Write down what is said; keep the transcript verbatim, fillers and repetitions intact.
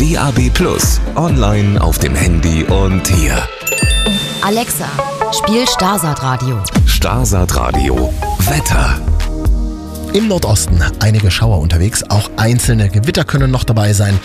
D A B plus, online auf dem Handy und hier. Alexa, spiel Starsat Radio. Starsat Radio. Wetter. Im Nordosten einige Schauer unterwegs, auch einzelne Gewitter können noch dabei sein.